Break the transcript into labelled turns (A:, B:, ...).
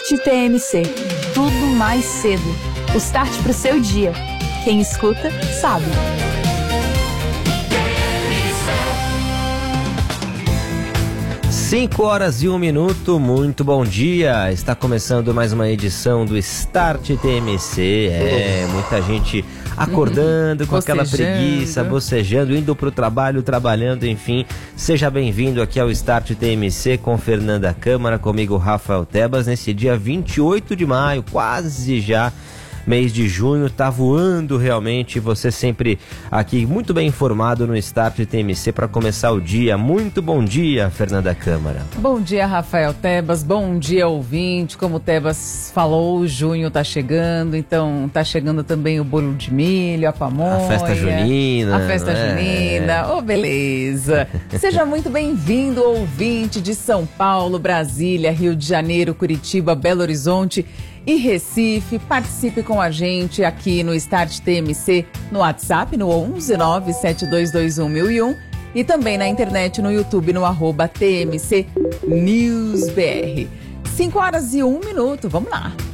A: Start TMC. Tudo mais cedo. O start pro seu dia. Quem escuta, sabe.
B: Cinco horas e 1 minuto, muito bom dia. Está começando mais uma edição do Start TMC. Muita gente acordando com aquela preguiça, bocejando, indo para o trabalho, trabalhando, enfim. Seja bem-vindo aqui ao Start TMC com Fernanda Câmara, comigo Rafael Tebas, nesse dia 28 de maio, quase já mês de junho, tá voando realmente. Você sempre aqui muito bem informado no Start TMC para começar o dia. Muito bom dia, Fernanda Câmara.
C: Bom dia, Rafael Tebas. Bom dia, ouvinte. Como o Tebas falou, junho tá chegando, então tá chegando também o bolo de milho, a pamonha.
B: A festa junina.
C: A festa junina. Oh, beleza. Seja muito bem-vindo, ouvinte de São Paulo, Brasília, Rio de Janeiro, Curitiba, Belo Horizonte e Recife. Participe com a gente aqui no Start TMC, no WhatsApp, no 11972211001 e também na internet, no YouTube, no @TMC NewsBR. 5 horas e 1 minuto, vamos lá.